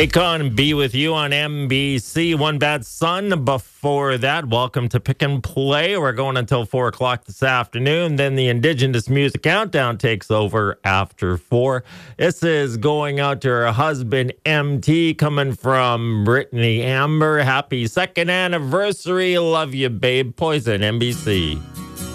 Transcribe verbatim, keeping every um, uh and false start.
Akon Be With You on N B C. One Bad Son before that. Welcome to Pick and Play. We're going until four o'clock this afternoon. Then the Indigenous Music Countdown takes over after four. This is going out to her husband, M T, coming from Brittany Amber. Happy second anniversary. Love you, babe. Poison, N B C.